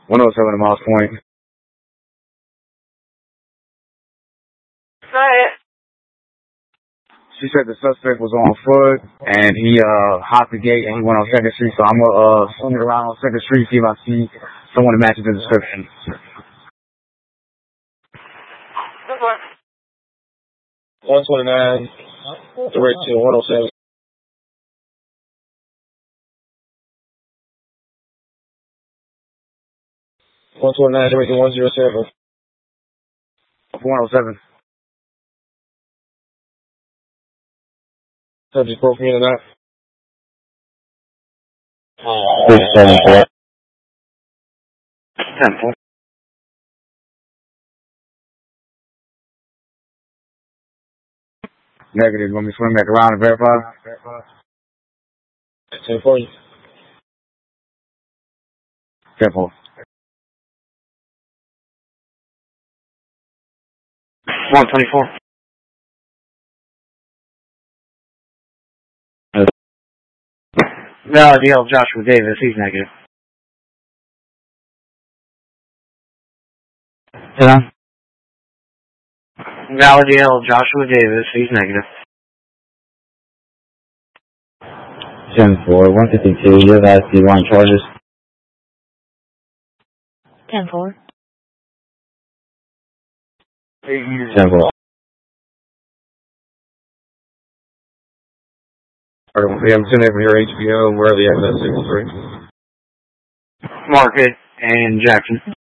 107 Miles Point. Right. She said the suspect was on foot, and he hopped the gate and he went on 2nd Street, so I'm going to swing it around on 2nd Street, see if I see someone that matches the description. Good one. 129, direct to 107. 129, direct to 107. 107. Subject broke in or not? 674. 10-4. Negative. Want me to swing back around and verify? 10-4. 10-4. 124. Valid DL Joshua Davis, he's negative. Yeah. Valid DL Joshua Davis, he's negative. 10-4, 152, you have SD1 charges. 10-4. 10-4. We have 10 over here, HBO, where are the evidence 63? Market and Jackson.